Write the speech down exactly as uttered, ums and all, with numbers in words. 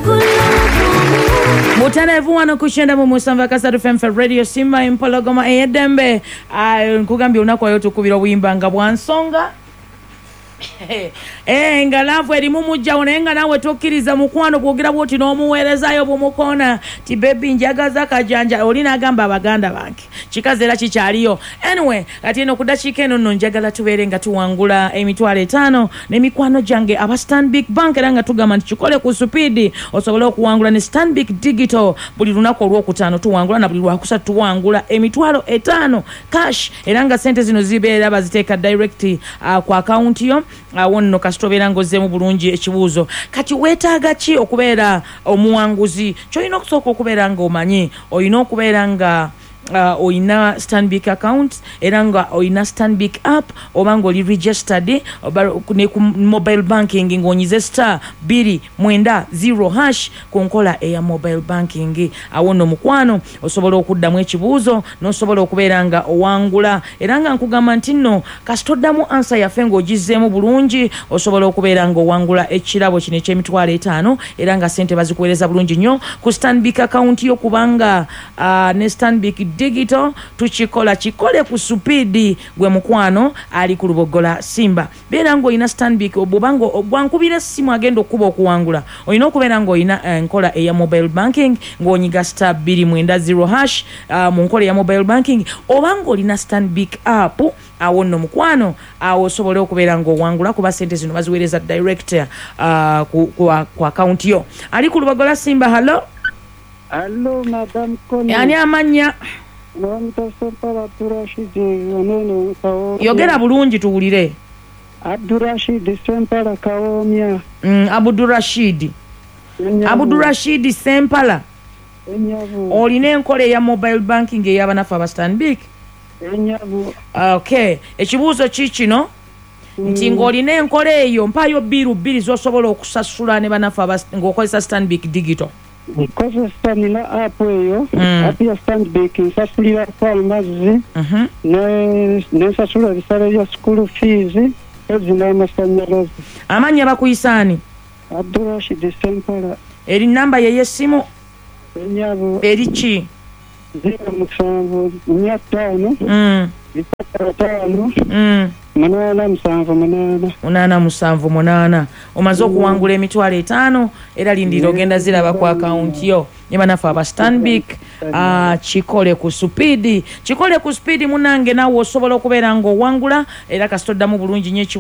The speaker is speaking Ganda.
Mutanevu wano kushenda mu Musamba Kasatu F M Radio Simba Impologoma eyedembe nkugambye unako yote kubira wimba nga bwansonga eh ngalavu erimu mujja onenga nawe tokkiriza mukwano kugira bwoti n'omuweerezayo bumukona ti baby njagaza kajanja olina agamba abaganda banke kikazera kikyaliyo anyway kati eno kudakika eno nno njagala tubeere nga tuwangula emitwalo etaano n'emikwano gyange aba Stanbic Bank era nga tugamba nti kikole ku supidi osobola okuwangula ne Stanbic Digital buli lunaku olwokutaano tuwangula na buli lwakusatu tuwangula emitwalo etaano cash era nga sente zino zibeera baziteeka direct uh, ku account yo awo nno kasitobera ngozzemu bulungi ekibuuzo kati weetaaga ki okubeera omuwanguzi kyolina okusooka okubeera nga omanyi olina okubeera nga Uh, oina Stanbic account era nga oina Stanbic app obanga oli registered ne ku mobile banking ngonyize star biri mwenda zero hash konkola eya mobile banking awo no mukwano osobola okuddamu ekibuuzo n'osobola okubeera nga owangula era nga nkugamba nti nno kasitoddamu answer yaffe ng'ogizzeemu bulungi osobola okubeera nga owangula ekirabo kino eky'emitwalo etaano era nga sente bazikuweereza bulungi nnyo ku Stanbic account yo kubanga uh, ne Stanbic Digital tukikola kikole ku supidi gwe mukwano ali ku Lubogola Simba beera ngo ina Stanbic obubango obwankubira simu agenda okuba okuwangula olina okubeera ngo ina uh, nkola eya mobile banking ng'onyiga star biri mwenda zero hash uh, mu nkola ya mobile banking obanga olina Stanbic app awo nno mukwano awo osobola okubeera nga owangula kuba sente zino baziweereza direct uh, ku, ku, ku account yo ali ku Lubogola Simba. Hello hello madam Koni yani amanya yogera bulungi tuwulire. Abdurashid Sempala Kawomya. Mm, Abdurashid. Abdurashid Sempala. Enyavu. Olina enkola ya mobile banking ey'abanafu aba Stanbic. Enyavu. Okay, ekibuuzo kikino nti ng'olina enkola eyo mpayo biru bbiri z'osobola okusasula ne banafu aba ng'okozesa Stanbic Digital. Because stamina app eyo app ya Stanbic nsasulira kwa amazzi ne nsasula ebisale bya school fees ezina amasanyalaze. Amanya bakuyisaani? Abdurashid Sempala. Eri namba ye yessimu? Enyabu. Eri ki? zero musanvu mia ttaano bisatu ttaano munaana musanvu munaana munaana musanvu munaana. Omaze okuwangula emitwalo etaano era lindira ogenda ziraba ku akawunti yo ne banafu aba Stanbic. Uh, kikole ku supidi kikole ku supidi munange nawe osobola okubeera nga owangula era kasitoddamu bulungi nnyo.